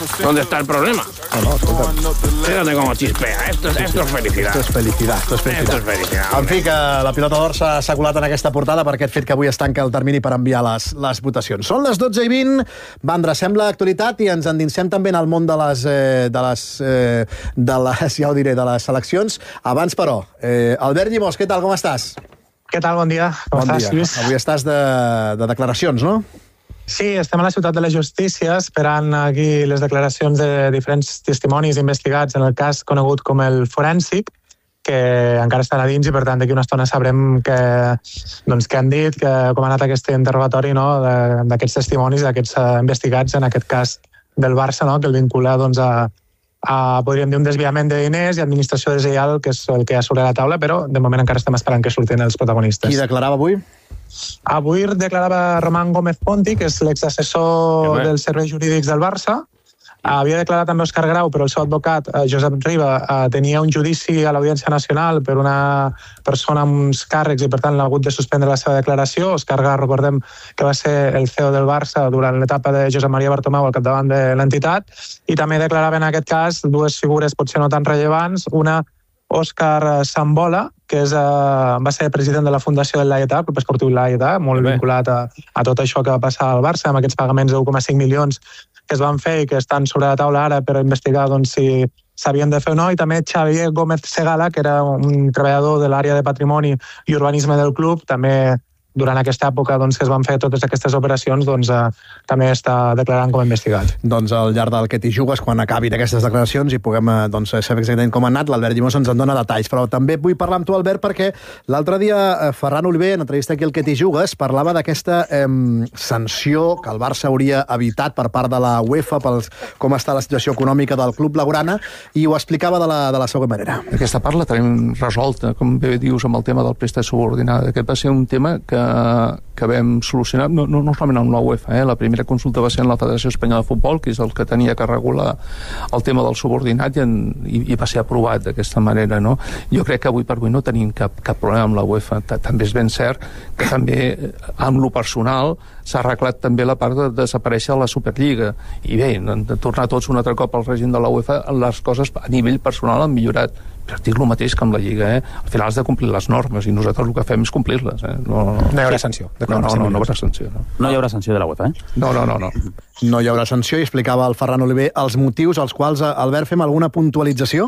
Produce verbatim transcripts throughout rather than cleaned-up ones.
¿Dónde está el problema? No, no, escolta. Fíjate cómo chispea. Esto es, esto es felicidad. Esto és felicitat, esto és felicitat. Esto es felicidad. En fi, que la pilota d'or s'ha colat en aquesta portada per aquest fet que avui es tanca el termini per enviar les, les votacions. Són les dotze i vint, va, endrecem l'actualitat i ens endinsem també en el món de les, eh, de les, eh, de les, ja ho diré, de les seleccions. Abans, però, eh, Albert Llimós, què tal, com estàs? Què tal, bon dia. Com bon estàs, dia. Lluís? Avui estàs de, de declaracions, no? Sí, estem a la Ciutat de la Justícia esperant aquí les declaracions de diferents testimonis investigats en el cas conegut com el forènsic, que encara estan a dins i, per tant, d'aquí una estona sabrem que, doncs, què han dit, que, com ha anat aquest interrogatori, no, d'aquests testimonis, d'aquests uh, investigats en aquest cas del Barça, no, que el vincula doncs, a, a, podríem dir, un desviament de diners i administració deslleial, que és el que hi ha sobre la taula, però de moment encara estem esperant que surtin els protagonistes. Qui declarava avui? Avui declarava Román Gómez Ponti, que és l'exassessor dels serveis jurídics del Barça. Havia declarat també Òscar Grau, però el seu advocat, Josep Riba, tenia un judici a l'Audiència Nacional per una persona amb uns càrrecs i, per tant, l'ha hagut de suspendre la seva declaració. Òscar Grau, recordem que va ser el C E O del Barça durant l'etapa de Josep Maria Bartomeu al capdavant de l'entitat, i també declarava en aquest cas dues figures potser no tan rellevants. Una, Òscar Sambola, que és, uh, va ser president de la Fundació del Laietà, Club Esportiu Laietà, molt vinculat a, a tot això que va passar al Barça, amb aquests pagaments de u coma cinc milions que es van fer i que estan sobre la taula ara per investigar doncs, si s'havien de fer o no. I també Xavier Gómez Segala, que era un treballador de l'àrea de patrimoni i urbanisme del club, també durant aquesta època doncs, que es van fer totes aquestes operacions, doncs, eh, també està declarant com a investigat. Doncs al llarg del que t'hi jugues, quan acabin aquestes declaracions i puguem eh, doncs, saber exactament com ha anat, l'Albert Llimós ens en dona detalls. Però també vull parlar amb tu, Albert, perquè l'altre dia eh, Ferran Oliver, en entrevista aquí al que t'hi jugues, parlava d'aquesta eh, sanció que el Barça hauria evitat per part de la UEFA pels com està la situació econòmica del club blaugrana, i ho explicava de la, de la següent manera. Aquesta part la tenim resolta, com bé dius, amb el tema del préstec subordinat. Aquest va ser un tema que que vam solucionar, no, no, no solament amb la UEFA, eh? La primera consulta va ser en la Federació Espanyola de Futbol, que és el que tenia que regular el tema del subordinat, i, en, i, i va ser aprovat d'aquesta manera, no? Jo crec que avui per avui no tenim cap, cap problema amb la UEFA. També és ben cert que també amb lo personal s'ha arreglat també la part de desaparèixer la Superliga, i bé, de tornar tots un altre cop al règim de la UEFA, les coses a nivell personal han millorat. Però dic el mateix que amb la Lliga, eh? Al final has de complir les normes i nosaltres el que fem és complir-les, eh? No, no, no hi haurà sanció. No, no, no, no hi haurà sanció. No. No hi haurà sanció de la UEFA, eh? No, no, no, no. No hi haurà sanció, i explicava el Ferran Oliver els motius als quals, Albert, fem alguna puntualització?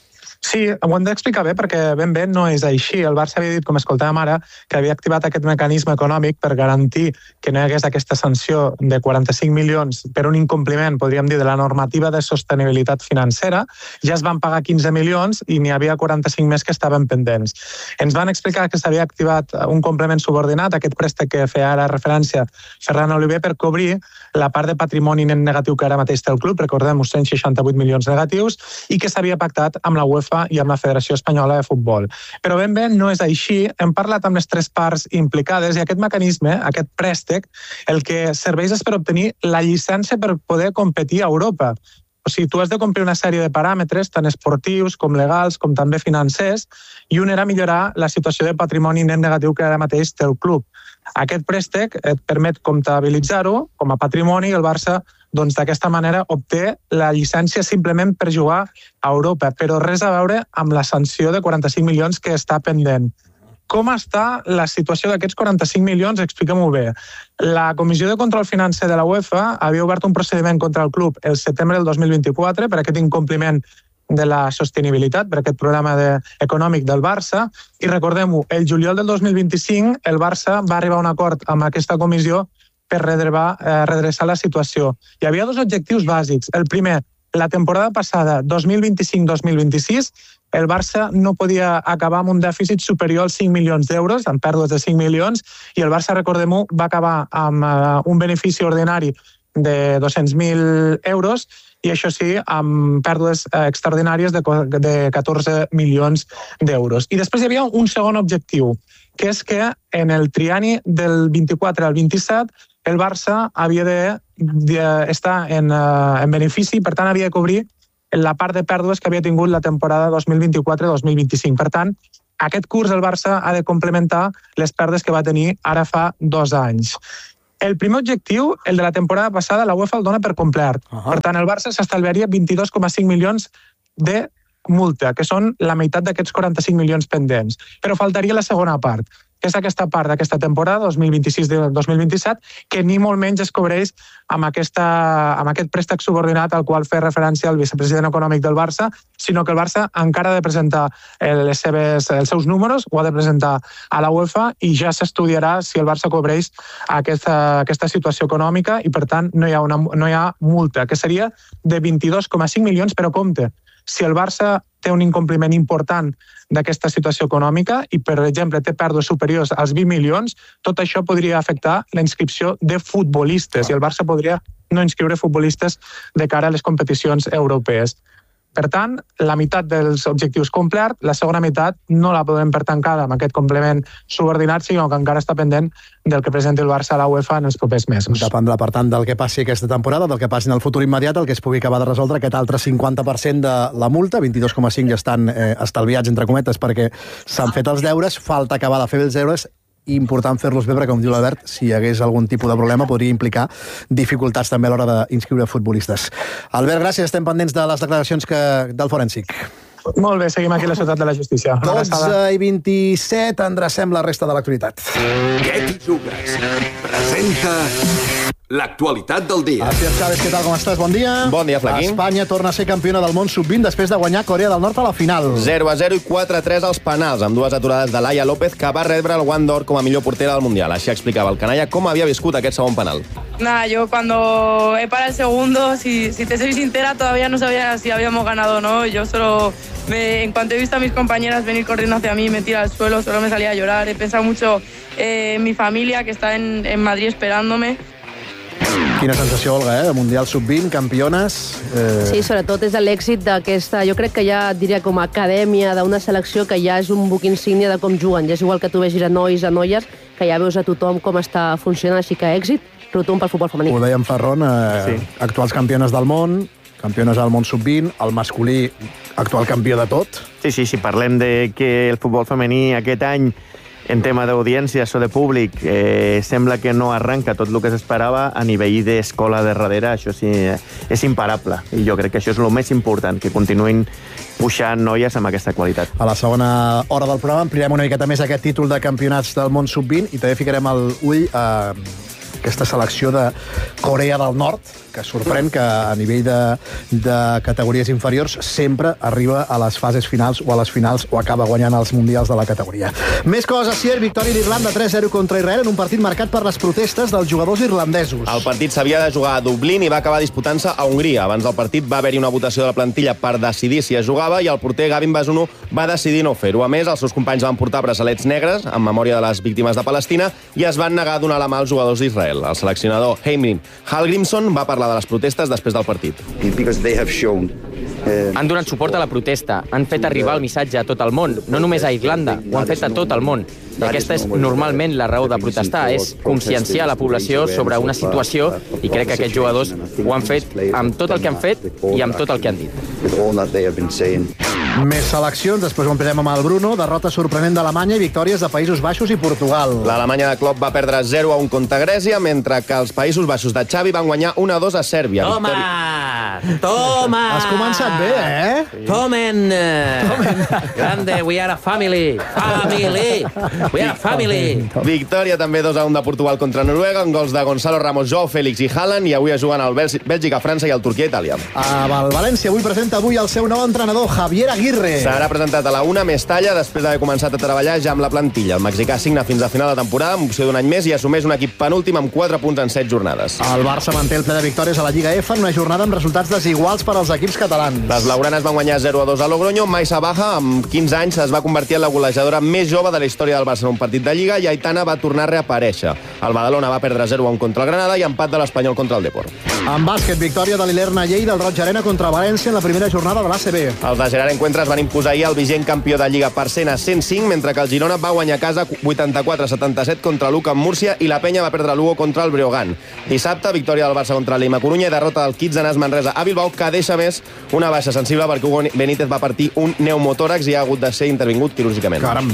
Sí, ho hem d'explicar bé perquè ben bé no és així. El Barça havia dit, com escoltàvem ara, que havia activat aquest mecanisme econòmic per garantir que no hi hagués aquesta sanció de quaranta-cinc milions per un incompliment, podríem dir, de la normativa de sostenibilitat financera. Ja es van pagar quinze milions i n'hi havia quaranta-cinc més que estaven pendents. Ens van explicar que s'havia activat un complement subordinat, aquest préstec que feia ara referència Ferran Oliver, per cobrir la part de patrimoni net negatiu que ara mateix té el club, recordem-ho, cent seixanta-vuit milions negatius, i que s'havia pactat amb la UEFA i amb la Federació Espanyola de Futbol. Però ben bé no és així. Hem parlat amb les tres parts implicades i aquest mecanisme, aquest préstec, el que serveix és per obtenir la llicència per poder competir a Europa. O sigui, tu has de complir una sèrie de paràmetres, tant esportius com legals, com també financers, i un era millorar la situació de patrimoni net negatiu que ara mateix té el club. Aquest préstec et permet comptabilitzar-ho com a patrimoni i el Barça doncs d'aquesta manera obté la llicència simplement per jugar a Europa, però res a veure amb la sanció de quaranta-cinc milions que està pendent. Com està la situació d'aquests quaranta-cinc milions? Expliquem-ho bé. La Comissió de Control Financer de la UEFA havia obert un procediment contra el club el setembre del dos mil vint-i-quatre per aquest incompliment de la sostenibilitat, per aquest programa de, econòmic del Barça, i recordem-ho, el juliol del dos mil vint-i-cinc el Barça va arribar a un acord amb aquesta comissió per redrevar, eh, redreçar la situació. Hi havia dos objectius bàsics. El primer, la temporada passada, dos mil vint-i-cinc dos mil vint-i-sis, el Barça no podia acabar amb un dèficit superior als cinc milions d'euros, amb pèrdues de cinc milions, i el Barça, recordem-ho, va acabar amb eh, un benefici ordinari de dos-cents mil euros, i això sí, amb pèrdues eh, extraordinàries de, de catorze milions d'euros. I després hi havia un segon objectiu, que és que en el trienni del vint-i-quatre al vint-i-set el Barça havia d'estar de, de en, en benefici, per tant havia de cobrir la part de pèrdues que havia tingut la temporada dos mil vint-i-quatre dos mil vint-i-cinc. Per tant, aquest curs el Barça ha de complementar les pèrdues que va tenir ara fa dos anys. El primer objectiu, el de la temporada passada, la UEFA el dona per complet. Uh-huh. Per tant, el Barça s'estalviaria vint-i-dos coma cinc milions de multa, que són la meitat d'aquests quaranta-cinc milions pendents. Però faltaria la segona part, que és aquesta part d'aquesta temporada, dos mil vint-i-sis dos mil vint-i-set, que ni molt menys es cobreix amb, aquesta, amb aquest préstec subordinat al qual feia referència el vicepresident econòmic del Barça, sinó que el Barça encara ha de presentar les seves, els seus números, ho ha de presentar a la UEFA i ja s'estudiarà si el Barça cobreix aquesta, aquesta situació econòmica i, per tant, no hi ha, una, no hi ha multa, que seria de vint-i-dos coma cinc milions, però compte, si el Barça té un incompliment important d'aquesta situació econòmica i, per exemple, té pèrdues superiors als vint milions, tot això podria afectar la inscripció de futbolistes i el Barça podria no inscriure futbolistes de cara a les competicions europees. Per tant, la meitat dels objectius complert, la segona meitat no la podem per tancada amb aquest complement subordinat, sinó que encara està pendent del que presenti el Barça a la UEFA en els propers mesos. Dependrà, per tant, del que passi aquesta temporada, del que passi en el futur immediat, el que es pugui acabar de resoldre aquest altre cinquanta per cent de la multa, vint-i-dos coma cinc ja estan eh, estalviats, entre cometes, perquè s'han fet els deures, falta acabar de fer els deures, important fer-los bé, perquè, com diu l'Albert, si hi hagués algun tipus de problema podria implicar dificultats també a l'hora d'inscriure futbolistes. Albert, gràcies, estem pendents de les declaracions que, del forènsic. Molt bé, seguim aquí a la Ciutat de la Justícia. dotze i vint-i-set, endrecem la resta de l'actualitat. Què t'hi jugues? Presenta l'actualitat del dia. Asier Chávez, què tal, com estàs? Bon dia. Bon dia, Flaquín. Espanya torna a ser campiona del món sub vint després de guanyar Corea del Nord a la final. zero a zero i quatre a tres als penals, amb dues aturades de Laia López, que va rebre el guant d'or com a millor portera del Mundial. Així explicava el canalla com havia viscut aquest segon penal. Nada, yo cuando he parado el segundo, si, si te soy sincera, todavía no sabía si habíamos ganado o no. Yo solo, me, en cuanto he visto a mis compañeras venir corriendo hacia mí, me tira al suelo, solo me salía a llorar. He pensado mucho eh, en mi familia, que está en, en Madrid esperándome. Quina sensació, Olga, eh? Mundial sub vint, campiones... Eh... Sí, sobretot és l'èxit d'aquesta... Jo crec que ja diria com a acadèmia d'una selecció que ja és un buc insígnia de com juguen. Ja és igual que tu vegis a nois, a noies, que ja veus a tothom com està funcionant, així que èxit rotund pel futbol femení. Ho dèiem, Ferron, eh, sí. Actuals campiones del món, campiones del món sub vint, el masculí actual campió de tot. Sí, sí, si parlem de que el futbol femení aquest any en tema d'audiències o de públic eh, sembla que no arranca tot el que s'esperava, a nivell d'escola de darrere això sí, és imparable i jo crec que això és el més important, que continuïn puxant noies amb aquesta qualitat. A la segona hora del programa ampliarem una miqueta més aquest títol de campionats del món sub vint i també ficarem el ull a aquesta selecció de Corea del Nord, que sorprèn que a nivell de, de categories inferiors sempre arriba a les fases finals o a les finals o acaba guanyant els mundials de la categoria. Més coses, Sier, victòria d'Irlanda tres a zero contra Israel en un partit marcat per les protestes dels jugadors irlandesos. El partit s'havia de jugar a Dublín i va acabar disputant-se a Hongria. Abans del partit va haver-hi una votació de la plantilla per decidir si es jugava i el porter Gavin Bazunu va decidir no fer-ho. A més, els seus companys van portar braçalets negres en memòria de les víctimes de Palestina i es van negar a donar la mà als jugadors d'Israel. El seleccionador Heimir Hallgrímsson va parlar de les protestes després del partit. Han donat suport a la protesta, han fet arribar el missatge a tot el món, no només a Irlanda, ho han fet a tot el món. I aquesta és normalment la raó de protestar, és conscienciar la població sobre una situació i crec que aquests jugadors ho han fet amb tot el que han fet i amb tot el que han dit. Més seleccions, després ho ampliem amb el Bruno, derrota sorprenent d'Alemanya i victòries de Països Baixos i Portugal. L'Alemanya de Klopp va perdre zero a un contra Grècia, mentre que els Països Baixos de Xavi van guanyar un a dos a Sèrbia. Toma! Victòria... Toma! Has començat bé, eh? Sí. Tomen! Tomen! Grande, we are a family! Family! We are a family! Victòria també dos a un de Portugal contra Noruega, amb gols de Gonzalo Ramos, Joao Félix i Haaland, i avui es juguen el Bèlgica, França i el Turquia, Itàlia. El València avui presenta avui el seu nou entrenador, Javier Aguirre. Serà presentat a la una, més talla, després d'haver començat a treballar ja amb la plantilla. El mexicà signa fins a final de temporada amb opció d'un any més i assumeix un equip penúltim amb quatre punts en set jornades. El Barça manté el ple de victòries a la Lliga F en una jornada amb resultats desiguals per als equips catalans. Les blaugranes van guanyar zero a dos a Logroño. Maisa Baja, amb quinze anys, es va convertir en la golejadora més jove de la història del Barça en un partit de Lliga i Aitana va tornar a reaparèixer. El Badalona va perdre zero a un contra el Granada i empat de l'Espanyol contra el Depor. En bàsquet, victòria de l'Ilerna Lleida del Roig Arena contra València en la primera jornada de l'A C B. Els de Gerard Encuentres van imposar ahir el vigent campió de Lliga per cent a cent cinc, mentre que el Girona va guanyar a casa vuitanta-quatre a setanta-set contra l'U C A en Múrcia i la Penya va perdre l'U O contra el Breogán. Dissabte, victòria del Barça contra l'Ima Corunya i derrota del Kitsanàs Manresa a Bilbao, que deixa més una baixa sensible perquè Hugo Benítez va partir un pneumotòrax i ha hagut de ser intervingut quirúrgicament. Caram.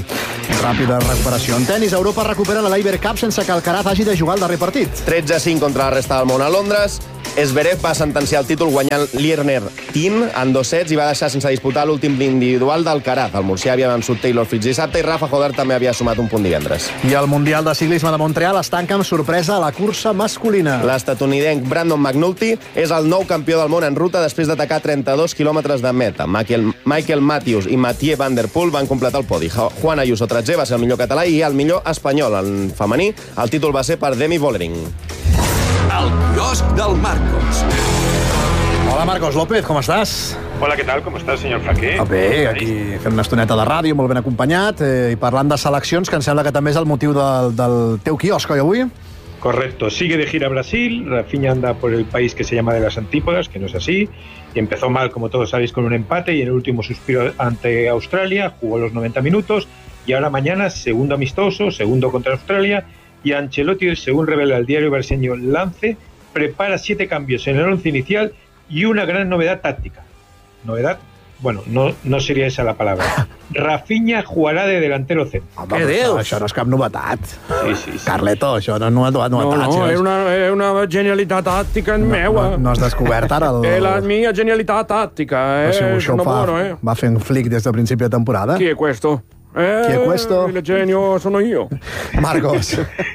Ràpida recuperació. En tenis, Europa recupera la Laver Cup sense que Alcaraz hagi de jugar el darrer partit. tretze a cinc contra la resta del món a Londres. Zverev va sentenciar el títol guanyant l'Irner Tin en dos sets i va deixar sense disputar l'últim individual d'Alcaraz. El murcià havia vençut Taylor Fritz dissabte i Rafa Joder també havia sumat un punt divendres. I el Mundial de Ciclisme de Montreal es tanca amb sorpresa a la cursa masculina. L'estatunidenc Brandon McNulty és el nou campió del món en ruta després d'atacar trenta-dos quilòmetres de meta. Michael, Michael Matthews i Mathieu Van Der Poel van completar el podi. Juan Ayuso tretzè va ser el millor català i el millor espanyol. En femení, el títol va ser per Demi Vollering. El quiosc del Marcos. Hola, Marcos López, com estàs? Hola, ¿qué tal? ¿Cómo estás, señor Flaqué? Ah, bé, aquí fent una estoneta de ràdio, molt ben acompanyat, eh, i parlant de seleccions, que em sembla que també és el motiu del, del teu quiosc, oi, avui? Correcto. Sigue de gira a Brasil. Rafinha anda por el país que se llama de las antípodas, que no es así. Y empezó mal, como todos sabéis, con un empate y en el último suspiro ante Australia jugó los noventa minutos. Y ahora mañana, segundo amistoso, segundo contra Australia. Y Ancelotti, según revela el diario brasileño Lance, prepara siete cambios en el once inicial y una gran novedad táctica. ¿Novedad? Bueno, no, no sería esa la palabra. Rafinha jugarà de delantero centro. Què dius? Això no és cap novetat. Sí, sí, sí. Carleto, això no és novetat. No, no, és una, és una genialitat tàctica no, meua. No, no has descobert ara el... È la mia genialità tattica, eh? O sigui, això no fa, buono, eh? va fent flic des del principi de temporada. Chi è questo? Eh, Chi è questo? Il genio sono io. Marcos.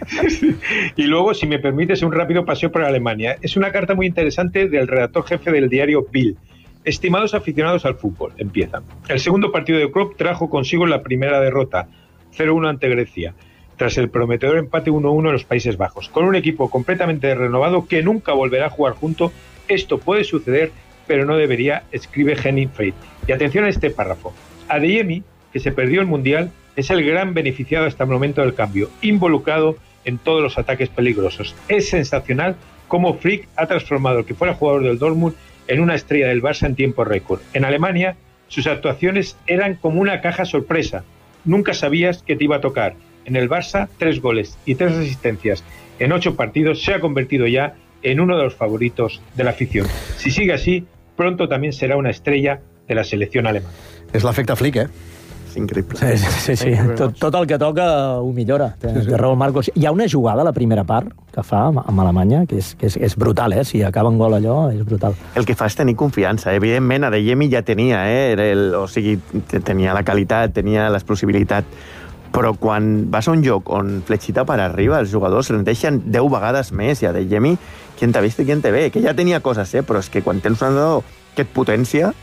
Y luego, si me permites, un rápido paseo por Alemania. Es una carta muy interesante del redactor jefe del diario Bild. Estimados aficionados al fútbol, empiezan. El segundo partido de Klopp trajo consigo la primera derrota, cero uno ante Grecia, tras el prometedor empate uno uno en los Países Bajos. Con un equipo completamente renovado que nunca volverá a jugar junto, esto puede suceder, pero no debería, escribe Henning Fried. Y atención a este párrafo. Adeyemi, que se perdió el Mundial, es el gran beneficiado hasta el momento del cambio, involucrado en todos los ataques peligrosos. Es sensacional cómo Frick ha transformado al que fuera jugador del Dortmund en una estrella del Barça en tiempo récord. En Alemania, sus actuaciones eran como una caja sorpresa. Nunca sabías que te iba a tocar. En el Barça, tres goles y tres asistencias en ocho partidos, se ha convertido ya en uno de los favoritos de la afición. Si sigue así, pronto también será una estrella de la selección alemana. És l'efecte Flick, eh? És increïble. Sí, sí, sí. sí. Tot, tot el que toca ho millora. Té, té raó el Marcos. Hi ha una jugada a la primera part que fa amb Alemanya, que és, que és, és brutal, eh? Si acaba en gol allò, és brutal. El que fa és tenir confiança. Evidentment, Adeyemi ja tenia, eh? Era el, o sigui, tenia la qualitat, tenia l'explosibilitat, però quan vas a un joc on fletxita per arriba, els jugadors rendeixen deu vegades més, i Adeyemi, qui t'ha vist i qui te ve, que ja tenia coses, eh? Però és que quan tens un entrenador que et potència...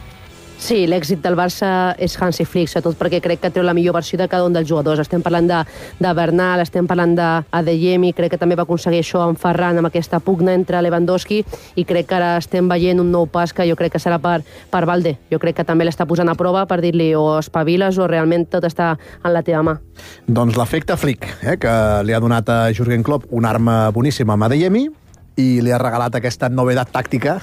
Sí, l'èxit del Barça és Hansi Flick, sobretot perquè crec que treu la millor versió de cada un dels jugadors. Estem parlant de, de Bernal, estem parlant d'Adeyemi, crec que també va aconseguir això amb Ferran, amb aquesta pugna entre Lewandowski, i crec que ara estem veient un nou pas que jo crec que serà per, per Valde. Jo crec que també l'està posant a prova per dir-li o espaviles o realment tot està en la teva mà. Doncs l'efecte Flick, eh, que li ha donat a Jürgen Klopp una arma boníssima amb Adeyemi, i li ha regalat aquesta novedat tàctica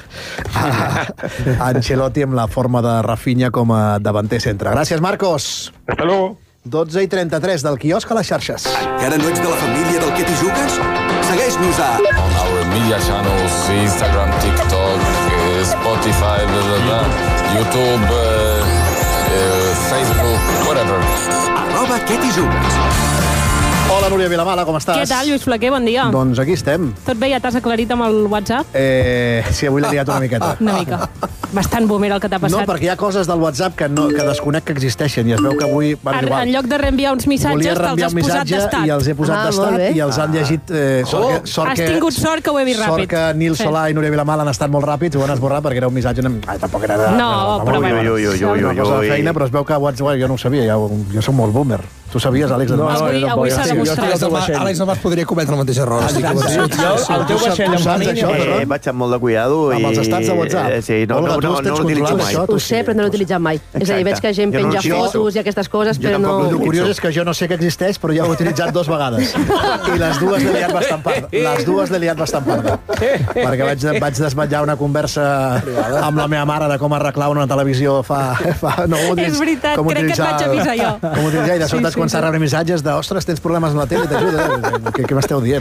a Ancelotti amb la forma de Rafinha com a davanter centre. Gràcies, Marcos. Hasta luego. dotze i trenta-tres del quiosc a les xarxes. Encara no ets de la família del que t'hi jugues? Segueix-nos a... On our media channels, Instagram, TikTok, uh, Spotify, blah, blah, blah, YouTube, uh, uh, Facebook, whatever. Arroba que t'hi jugues. Hola, Núria Vilamala, com estàs? Què tal, Lluís Flaquer? Bon dia. Doncs aquí estem. Tot bé? Ja t'has aclarit amb el WhatsApp? Eh, sí, avui l'he liat una miqueta. Una mica. Bastant boomer el que t'ha passat. No, perquè hi ha coses del WhatsApp que, no, que desconec que existeixen, i es veu que avui... Bueno, en, igual, en lloc de reenviar uns missatges, te'ls has posat d'estat. I els he posat ah, d'estat i els han llegit... Eh, sort oh, que, sort has que, tingut sort que ho he vist ràpid. Sort que Nil sí. Solà i Núria Vilamala han estat molt ràpids, ho han esborrat perquè era un missatge... Ai, tampoc era... De, no, de, però... Una cosa de feina, però es veu que WhatsApp... Jo no ho sabia, jo, jo soc molt boomer. Tu sabies, Àlex? No, avui, avui s'ha demostrat. Àlex només podria cometre el mateix error. Sí, el teu vaixell amb família... Eh, vaig amb molt de cuidado i... Amb els estats de WhatsApp. Eh, sí, no, Olga, no, no, no l'utilitzo mai. Ho sé, però no l'he utilitzat mai. Exacte. És a dir, veig que gent penja fotos i aquestes coses, però no... El curiós és que jo no sé que existeix, però ja ho he utilitzat dues vegades. I les dues l'he liat bastant parda. Les dues l'he liat bastant parda. Perquè vaig, vaig desvetllar una conversa amb la meva mare de com arreglar una televisió fa... fa no, és veritat, crec que et vaig avisar jo. Com utilitzar, i de sobte començar a rebre missatges de ostres, tens problemes amb la tele, t'ajuda. Què, què m'esteu dient?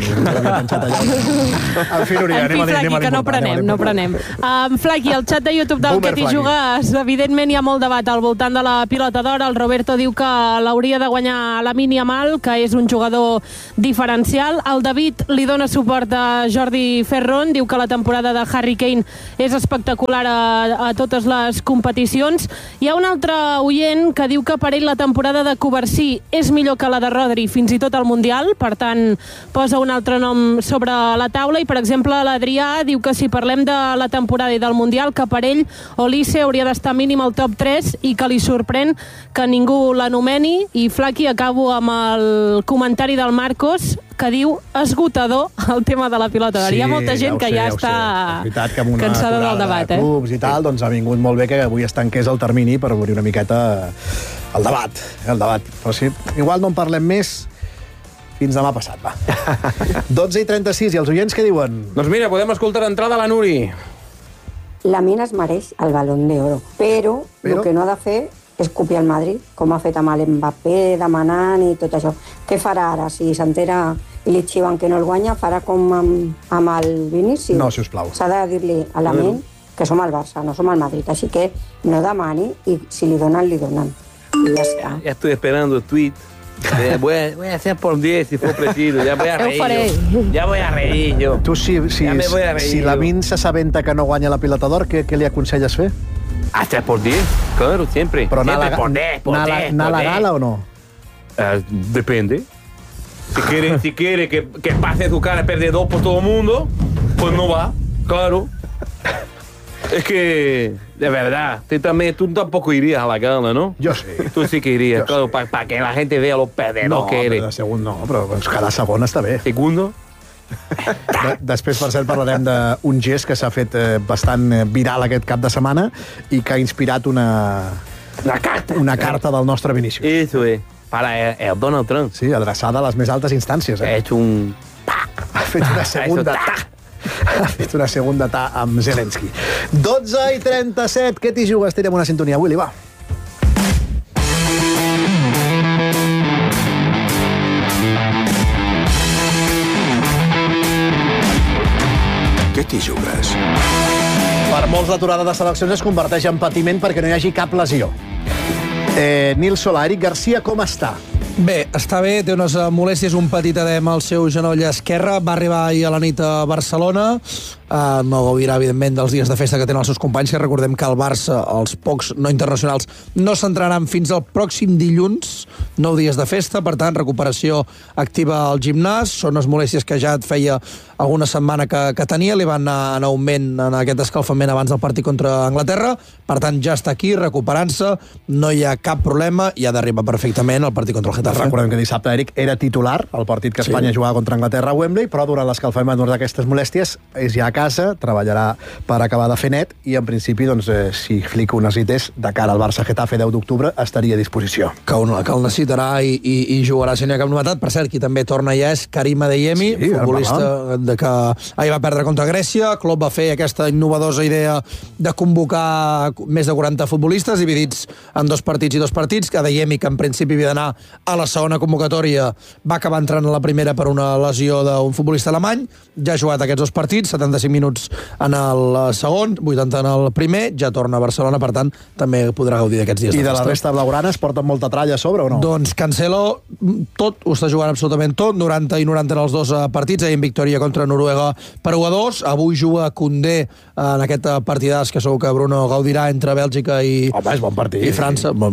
En fi, Núria, En fi, Flaqui, que no prenem, no prenem. Um, Flaqui, el xat de YouTube del Boomer Que t'hi Flaqui. jugues, evidentment hi ha molt debat al voltant de la pilota d'or. El Roberto diu que l'hauria de guanyar Lamine Yamal, que és un jugador diferencial. El David li dona suport a Jordi Ferron, diu que la temporada de Harry Kane és espectacular a, a totes les competicions. Hi ha un altre oient que diu que per ell la temporada de Covarsí és millor que la de Rodri, fins i tot al Mundial, per tant posa un altre nom sobre la taula, i per exemple l'Adrià diu que si parlem de la temporada i del Mundial, que per ell Olise hauria d'estar mínim al top tres i que li sorprèn que ningú l'anomeni. I Flaqui, acabo amb el comentari del Marcos, que diu esgotador el tema de la pilota d'or. Sí, Hi ha molta gent ja que sé, ja ja està és veritat que amb una cansada del debat, de eh? clubs i tal, doncs ha vingut molt bé que avui es tanqués el termini per obrir una miqueta el debat. El debat. Però sí, igual no en parlem més fins demà passat, va. dotze i trenta-sis, i els oients què diuen? Doncs mira, podem escoltar d'entrada la Nuri. Lamine es mereix el Balón d'Oro, però, Però? el que no ha de fer és copiar el Madrid, com ha fet amb l'Mbappé, demanant i tot això. Què farà ara? Si s'entera i li xiven que no el guanya, farà com amb, amb el Vinícius? No, sisplau. S'ha de dir-li a Lamine que som el Barça, no som el Madrid, així que no demani i si li donen, li donen. I ja està. Ya estoy esperando el tweet. Eh, voy, a, voy a hacer por diez si fue preciso. Ya voy a Ho reír faré. yo. Ya voy a reír yo. Tu, si, si, Ja me voy a reír si jo. Lamine s'assabenta que no guanya la pilota d'or, què, què li aconselles fer? Hasta por diez, claro, siempre. Però anar a siempre la, por diez, por anar a la- diez, anar a por la diez. gala o no? Eh, depende. Si quiere, si quiere que, que pase su cara perdedor por todo el mundo, pues no va, claro. Es que, de verdad, tú, también, tú tampoco irías a la gala, ¿no? Yo sí. Tú sí que irías, claro, para pa que la gente vea lo perdedor No, que però eres. de segon no, però doncs, cada segon està bé. Segundo? De, després, per cert, parlarem d'un gest que s'ha fet eh, bastant eh, viral aquest cap de setmana i que ha inspirat una... Una carta. Una carta del nostre Vinícius. Eso es, para el, el Donald Trump. Sí, adreçada a les més altes instàncies. Eh? Ha hecho un... Ha fet una segunda Eso, ta. Ha fet una segunda ta amb Zelensky. dotze i trenta-set, què t'hi jugues? Tirem una sintonia, Willy, va. Què t'hi jugues? Per molts, l'aturada de seleccions es converteix en patiment perquè no hi hagi cap lesió. Eh, Nil Solà, Eric Garcia, com està? Bé, està bé, té unes molèsties, un petit edema al seu genoll esquerre, va arribar ahir a la nit a Barcelona, uh, no gaudirà, evidentment, dels dies de festa que tenen els seus companys, que recordem que el Barça, els pocs no internacionals, no s'entraran fins al pròxim dilluns, nou dies de festa, per tant, recuperació activa al gimnàs, són unes molèsties que ja et feia alguna setmana que, que tenia, li van anar en augment en aquest escalfament abans del partit contra Anglaterra, per tant, ja està aquí, recuperant-se, no hi ha cap problema, i ha d'arribar perfectament al partit contra el Getafe. Recordem que dissabte Eric era titular al partit que Espanya sí. jugava contra Anglaterra a Wembley, però durant l'escalfament d'aquestes molèsties és ja a casa, treballarà per acabar de fer net i en principi, doncs, eh, si Flick ho necessités, de cara al Barça-Getafe deu d'octubre estaria a disposició. Que, un, que el necessitarà i, i, i jugarà si no hi ha cap novetat. Per cert, qui també torna ja és Karim Adeyemi, sí, futbolista de que ahir va perdre contra Grècia. Klopp va fer aquesta innovadosa idea de convocar més de quaranta futbolistes dividits en dos partits i dos partits. Adeyemi, que en principi havia d'anar a la segona convocatòria, va acabar entrant a la primera per una lesió d'un futbolista alemany. Ja ha jugat aquests dos partits, setanta-cinc minuts en el segon, vuitanta en el primer, ja torna a Barcelona, per tant, també podrà gaudir d'aquests dies I de de festa. la resta blaugranes porten molta tralla a sobre o no? Doncs Cancelo, tot, ho està jugant absolutament tot, noranta i noranta en els dos partits, ahir en victòria contra Noruega per u a dos, avui juga Koundé en aquest partidàs que segur que Bruno gaudirà entre Bèlgica i, Home, és bon partit. i França. Bon,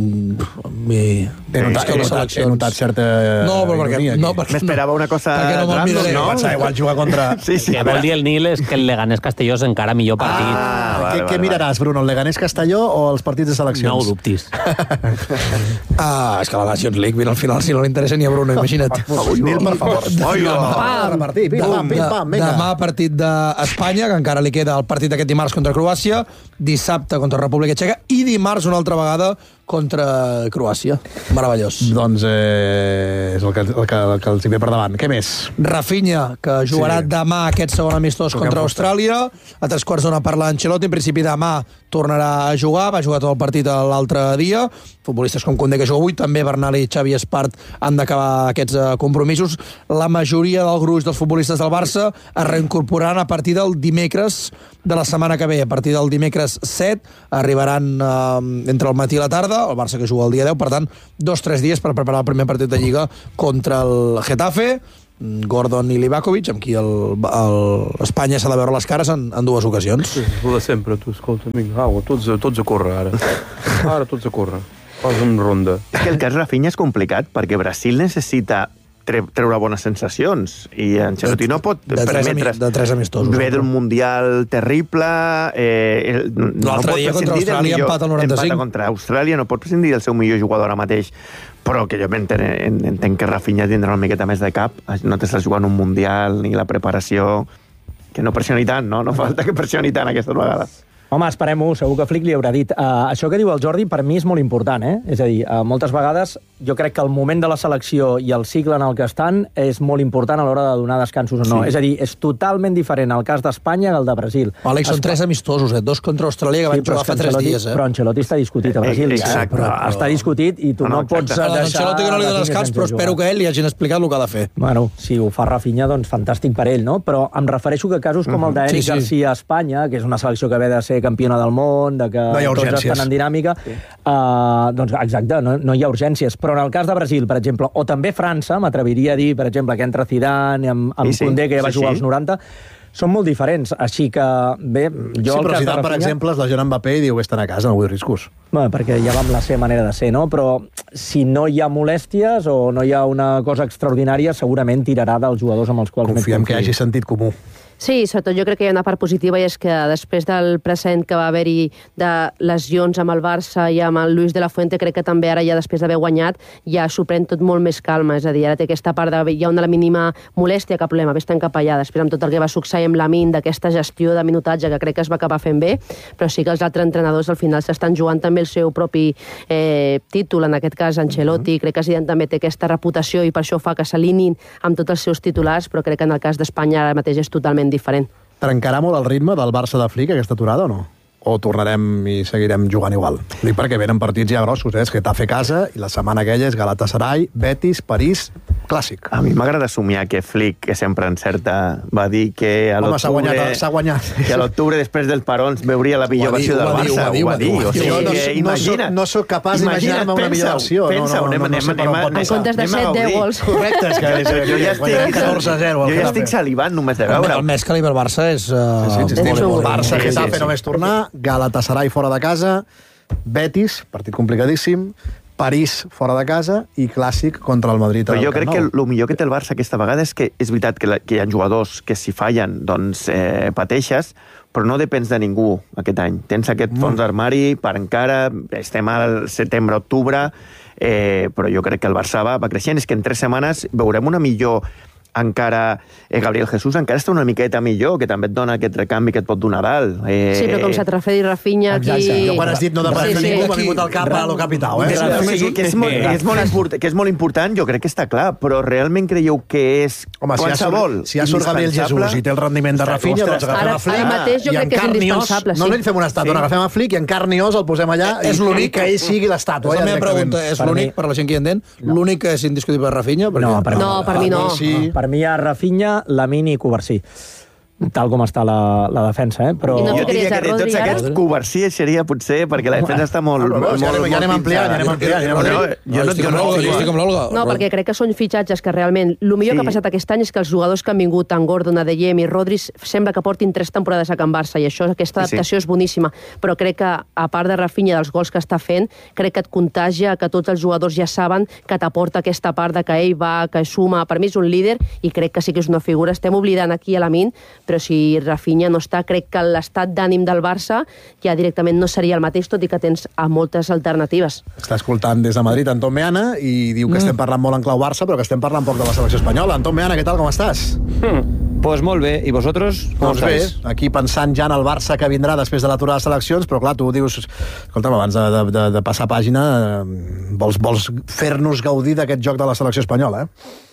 mi, He notat, he notat, he notat certa No, però perquè, ironia no, aquí. perquè M'esperava una cosa perquè no me'l random, miraré. No? Pensava, igual jugar contra... Sí, sí. Que vol dir el Nil és que el Leganés Castelló és encara millor partit. Ah, vale, què, vale, què miraràs, Bruno, el Leganés Castelló o els partits de seleccions? No ho dubtis. Ah, és que la Nations League, mira, al final, si no li interessa ni a Bruno, imagina't. Nil, per favor. Pam, repartir, pim, pam, pim, pam, vinga. Demà partit d'Espanya, que encara li queda el partit d'aquest dimarts contra Croàcia, dissabte contra República Txeca i dimarts una altra vegada contra Croàcia. Meravellós. Doncs eh, és el que, el, que, el que els hi ve per davant. Què més? Rafinha, que jugarà Sí. demà aquest segon amistós Toquem contra fusta. Austràlia. A tres quarts d'una parla Ancelotti. En principi demà tornarà a jugar, va jugar tot el partit l'altre dia, futbolistes com Koundé que juga avui, també Bernal i Xavi Espart han d'acabar aquests uh, compromisos. La majoria del gruix dels futbolistes del Barça es reincorporaran a partir del dimecres de la setmana que ve. A partir del dimecres set arribaran uh, entre el matí i la tarda, el Barça que juga el dia deu, per tant, dos o tres dies per preparar el primer partit de Lliga contra el Getafe. Gordon i Livakovic, amb qui el, el, Espanya s'ha de veure les cares en, en dues ocasions. Sí, ho de sempre, tu, escolta, vinga, au, tots, tots a córrer, ara. Ara tots a córrer. Fas una ronda. És que el cas Rafinha és complicat, perquè Brasil necessita tre treure bones sensacions, i Ancelotti no pot de permetre... De tres amistosos. Ve d'un Mundial terrible... Eh, L'altre no dia contra Austràlia empat al noranta-cinc. Empata contra Austràlia, no pot prescindir del seu millor jugador ara mateix, però que jo entenc, entenc que Rafinha tindrà una miqueta més de cap, no t'estàs jugant un Mundial ni la preparació, que no pressioni tant, no? No falta que pressioni tant aquestes vegades. Home, esperem-ho, segur que Flick li haurà dit. Uh, això que diu el Jordi per mi és molt important, eh? És a dir, uh, moltes vegades jo crec que el moment de la selecció i el cicle en el que estan és molt important a l'hora de donar descansos o no. Sí. És a dir, és totalment diferent el cas d'Espanya que el de Brasil. Àlex, són tres amistosos, eh? Dos contra Austràlia que van sí, jugar fa tres dies, eh? Però Ancelotti està discutit a Brasil. Exacte. Eh? Però, però està discutit i tu no, no pots deixar... Ancelotti que no li dona descans, però espero que ell li hagin explicat el que ha de fer. Bueno, si ho fa Rafinha, doncs fantàstic per ell, no? Però em refereixo que casos com el d'Eric sí, sí. Garcia a Espanya, que és una selecció que ve de ser campiona del món, de que no tots estan en dinàmica, sí. uh, doncs exacte, no, no hi ha urgències. Però en el cas de Brasil, per exemple, o també França, m'atreviria a dir, per exemple, que entra Zidane amb, amb sí, Koundé, que ja va sí, jugar sí. als noranta, són molt diferents, així que, bé, jo... Sí, però Zidane, Rafinha... per exemple, es lesiona Mbappé i diu que estan a casa, no vull riscos. Bé, perquè ja va amb la seva manera de ser, no? Però si no hi ha molèsties o no hi ha una cosa extraordinària, segurament tirarà dels jugadors amb els quals... Confiem que hi hagi sentit comú. Sí, sobretot jo crec que hi ha una part positiva i és que després del present que va haver-hi de lesions amb el Barça i amb el Luis de la Fuente, crec que també ara ja després d'haver guanyat ja s'ho pren tot molt més calma, és a dir, ara té aquesta part de hi ha una mínima molèstia, cap problema, vés-te'n cap allà, després amb tot el que va succeir amb l'Amin, d'aquesta gestió de minutatge que crec que es va acabar fent bé, però sí que els altres entrenadors al final s'estan jugant també el seu propi eh, títol, en aquest cas Ancelotti, crec que Zidane també té aquesta reputació i per això fa que s'alinin amb tots els seus titulars, però crec que en el cas d'Espanya ara mateix és totalment diferent. Trencarà molt el ritme del Barça de Flick aquesta aturada o no? O tornarem i seguirem jugant igual? Dic perquè venen partits ja grossos, eh? És Getafe casa i la setmana aquella és Galatasaray, Betis, París, clàssic. A mi m'agrada somiar que Flick, que sempre encerta, va dir que a l'octubre... Home, s'ha guanyat, s'ha guanyat. Que a l'octubre, després del parons, veuria la millor versió del Barça. Ho va dir, ho va dir. Jo no, no soc capaç d'imaginar-me una millor versió. Pensa-ho, anem, anem, anem, anem, en comptes de set deu gols. Correcte, és que jo ja estic catorze a zero. Jo ja estic salivant només de veure. El mes que li ve el Barça és... Barça, Getafe només tornar, Galatasaray fora de casa, Betis, partit complicadíssim, París fora de casa i clàssic contra el Madrid. Però jo crec que el millor que té el Barça aquesta vegada és que és veritat que, la, que hi ha jugadors que si fallen doncs eh, pateixes, però no depens de ningú aquest any. Tens aquest fons d'armari per encara, estem al setembre-octubre, eh, però jo crec que el Barça va, va creixent. És que en tres setmanes veurem una millor... encara eh, Gabriel Jesús encara està una miqueta millor, que també et dona aquest recanvi que et pot donar dalt. Eh... Sí, però com s'ha trafet i Rafinha aquí... Exacte. Jo quan has dit no depèn de ningú, m'ha vingut al cap a lo capital, eh? Que és, que, és molt, que, és molt import, que és molt important, jo crec que està clar, però realment creieu que és Home, qualsevol? Si ja surt Gabriel Jesús i té el rendiment de Rafinha, doncs agafem a Flick. Ara mateix jo crec que és indispensable, sí. No li fem una estàtua, agafem a Flick i en carn i os el posem allà. És l'únic que ell sigui l'estàtua. La meva pregunta és l'únic, per la gent que hi entén, l'únic que és indiscutible Rafinha? No, per mi no. Per mi hi ha Rafinha, Lamine i Covarsí, tal com està la, la defensa, eh? Però... No jo diria que de tots aquests, Covarsí seria potser, perquè la defensa està molt... No, no, no, molt ja anem ampliant, ja anem ampliant. Jo no estic amb l'Olga. No, perquè crec que són fitxatges que realment... El millor sí. que ha passat aquest any és que els jugadors que han vingut, tant Gordon, Adeyemi i Rodri, sembla que portin tres temporades a Can Barça, i això, aquesta adaptació sí, sí. és boníssima. Però crec que, a part de Rafinha, dels gols que està fent, crec que et contagia, que tots els jugadors ja saben que t'aporta aquesta part de que ell va, que suma. Per mi és un líder, i crec que sí que és una figura. Estem oblidant aquí a Lamine, però si Rafinha no està, crec que l'estat d'ànim del Barça ja directament no seria el mateix, tot i que tens a moltes alternatives. Està escoltant des de Madrid Anton Meana i diu que mm. estem parlant molt en clau Barça, però que estem parlant poc de la selecció espanyola. Anton Meana, què tal, com estàs? Mm. Pues molt bé, i vosaltres? Com doncs bé, aquí pensant ja en el Barça que vindrà després de l'aturada de seleccions, però clar, tu dius, escolta'm, abans de, de, de passar pàgina, vols, vols fer-nos gaudir d'aquest joc de la selecció espanyola, eh?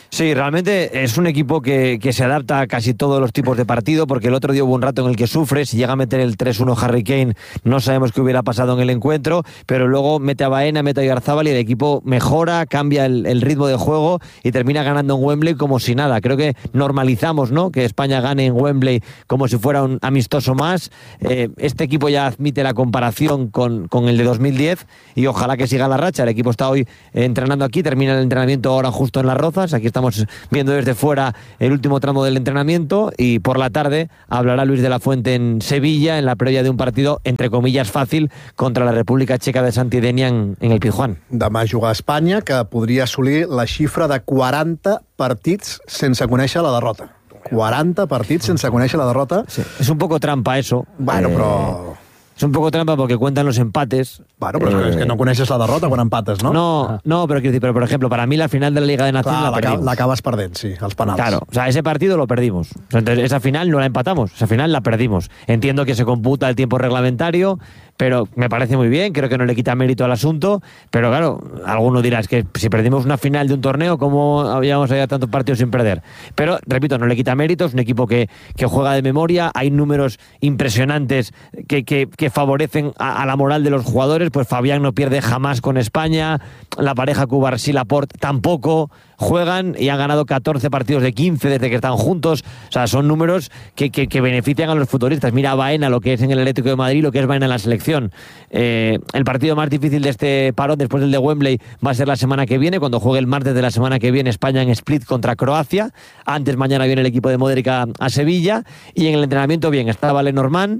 Sí, realmente es un equipo que, que se adapta a casi todos los tipos de partido, porque el otro día hubo un rato en el que sufre, si llega a meter el tres uno Harry Kane, no sabemos qué hubiera pasado en el encuentro, pero luego mete a Baena, mete a Oyarzábal y el equipo mejora, cambia el, el ritmo de juego y termina ganando en Wembley como si nada. Creo que normalizamos, ¿no?, que España gane en Wembley como si fuera un amistoso más. Eh, este equipo ya admite la comparación con, con el de dos mil diez y ojalá que siga la racha. El equipo está hoy eh, entrenando aquí, termina el entrenamiento ahora justo en Las Rozas, aquí estamos viendo desde fuera el último tramo del entrenamiento y por la tarde hablará Luis de la Fuente en Sevilla en la previa de un partido, entre comillas, fàcil contra la República Checa de Santidenia en, en el Pizjuán. Demà juga a Espanya, que podria assolir la xifra de quaranta partits sense conèixer la derrota. quaranta partits sense conèixer la derrota. Sí. Es un poco trampa eso. Bueno, eh... però... Es un poco trampa porque cuentan los empates. Bueno, pero eh... es que no conoces la derrota quan empates, ¿no? No, no, pero quiero decir, pero por ejemplo, para mí la final de la Liga de Naciones Clar, la perdimos. la acabas perdent, sí, als penals. Claro, o sea, ese partido lo perdimos. Entonces, esa final no la empatamos, esa final la perdimos. Entiendo que se computa el tiempo reglamentario, pero me parece muy bien, creo que no le quita mérito al asunto, pero claro, alguno dirá, es que si perdimos una final de un torneo, ¿cómo habíamos allá tantos partidos sin perder? Pero, repito, no le quita mérito, es un equipo que, que juega de memoria, hay números impresionantes que, que, que favorecen a, a la moral de los jugadores, pues Fabián no pierde jamás con España, la pareja Cubarsí-Laporte tampoco, juegan y han ganado catorce partidos de quince desde que están juntos. O sea, son números que, que, que benefician a los futbolistas. Mira a Baena, lo que es en el Atlético de Madrid, lo que es Baena en la selección. Eh, el partido más difícil de este parón, después del de Wembley, va a ser la semana que viene, cuando juegue el martes de la semana que viene España en Split contra Croacia. Antes, mañana viene el equipo de Modric a, a Sevilla. Y en el entrenamiento, bien, está Lenormand.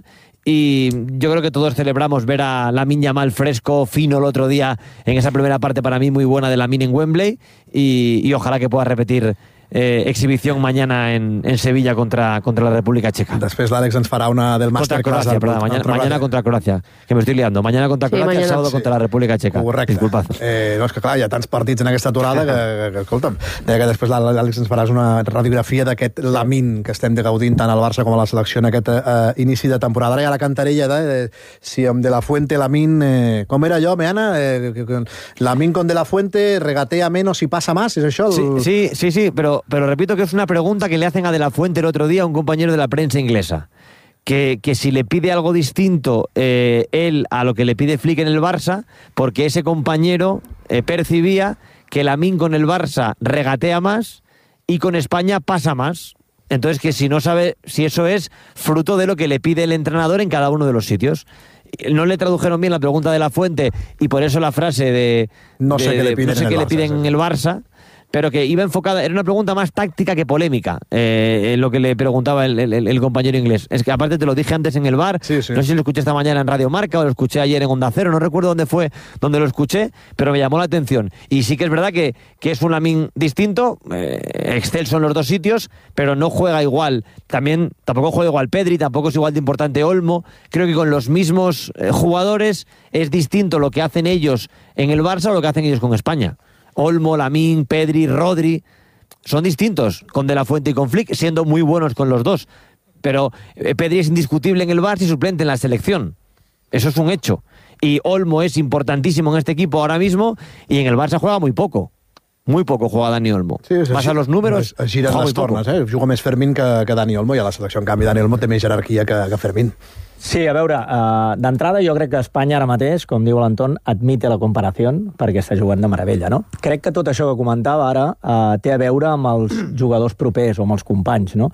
Y yo creo que todos celebramos ver a Lamine Yamal fresco, fino el otro día en esa primera parte para mí muy buena de Lamine en Wembley y, y ojalá que pueda repetir eh, exhibición mañana en, en Sevilla contra, contra la República Checa. Després l'Àlex ens farà una del contra Masterclass. Croacia, perdón, mañana, mañana contra Croacia, que me estoy liando. Mañana contra Sí, Croacia, mañana. sábado Sí. contra la República Checa. Correcte. Disculpad. Eh, no, és que clar, hi ha tants partits en aquesta aturada que, que, que escolta'm, deia que després l'Àlex ens faràs una radiografia d'aquest Lamine que estem gaudint tant al Barça com a la selecció en aquest eh, inici de temporada. Ara hi ha la cantarella de eh, si amb De La Fuente, Lamine... Eh, com era allò, Meana? Eh, que- que- Lamine con De La Fuente regatea menos y pasa más, ¿és això? El... Sí, sí, sí, sí, pero, pero repito que es una pregunta que le hacen a De La Fuente el otro día a un compañero de la prensa inglesa. Que, que si le pide algo distinto eh, él a lo que le pide Flick en el Barça, porque ese compañero eh, percibía que Lamine con el Barça regatea más y con España pasa más. Entonces, que si no sabe si eso es fruto de lo que le pide el entrenador en cada uno de los sitios. No le tradujeron bien la pregunta de La Fuente y por eso la frase de No sé de- qué le de- piden no sé en el qué le Barça, piden sí. en el Barça, pero que iba enfocada, era una pregunta más táctica que polémica, eh, en lo que le preguntaba el, el- el compañero inglés. Es que aparte te lo dije antes en el bar, Sí, sí. no sé si lo escuché esta mañana en Radio Marca o lo escuché ayer en Onda Cero, no recuerdo dónde fue donde lo escuché, pero me llamó la atención. Y sí que es verdad que, que es un Lamine distinto, eh, excelso en los dos sitios, pero no juega igual. También tampoco juega igual Pedri, tampoco es igual de importante Olmo. Creo que con los mismos eh, jugadores es distinto lo que hacen ellos en el Barça o lo que hacen ellos con España. Olmo, Lamine, Pedri, Rodri, son distintos con De La Fuente y con Flick, siendo muy buenos con los dos. Pero eh, Pedri es indiscutible en el Barça y suplente en la selección. Eso es un hecho. Y Olmo es importantísimo en este equipo ahora mismo y en el Barça juega muy poco. Muy poco juega Dani Olmo. Sí, és Vas així. a los números, Es giren juega les muy poco. tornes, eh? Juga més Fermín que, que Dani Olmo i a la selecció, en canvi, Dani Olmo té més jerarquia que, que Fermín. Sí, a veure, uh, d'entrada jo crec que Espanya ara mateix, com diu l'Anton, admite la comparació perquè està jugant de meravella, no? Crec que tot això que comentava ara uh, té a veure amb els jugadors propers o amb els companys, no?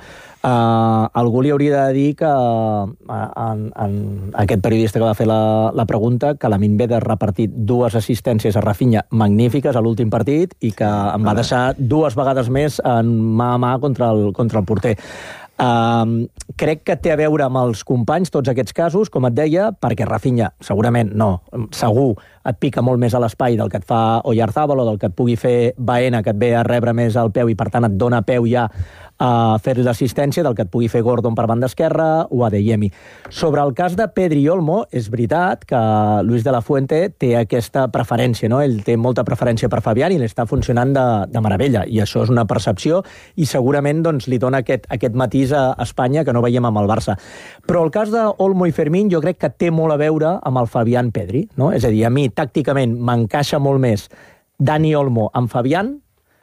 Uh, algú li hauria de dir que uh, en, en aquest periodista que va fer la, la pregunta que Lamine ve de repartir dues assistències a Rafinha magnífiques a l'últim partit i que em va deixar dues vegades més en mà a mà contra el, contra el porter. Uh, crec que té a veure amb els companys tots aquests casos, com et deia, perquè Rafinha, segurament no, segur et pica molt més a l'espai del que et fa Oyarzábal o del que et pugui fer Baena, que et ve a rebre més al peu i per tant et dona peu ja a fer l'assistència, del que et pugui fer Gordon per banda esquerra o Adeyemi. Sobre el cas de Pedri i Olmo, és veritat que Luis de la Fuente té aquesta preferència, no? Ell té molta preferència per Fabián i li està funcionant de, de meravella, i això és una percepció i segurament doncs, li dona aquest, aquest matís a Espanya que no veiem amb el Barça. Però el cas d'Olmo i Fermín jo crec que té molt a veure amb el Fabián Pedri, no? És a dir, a mi tàcticament m'encaixa molt més Dani Olmo amb Fabián